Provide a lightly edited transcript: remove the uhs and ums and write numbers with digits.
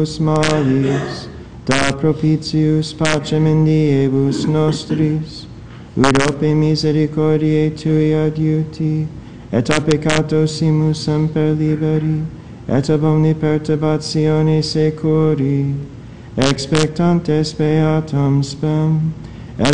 malis, da propitius pacem in diebus nostris, ut ope misericordiae tui adiuti, et a peccatosimus semper liberi, et ab omni perturbatione securi, expectantes beatum spem,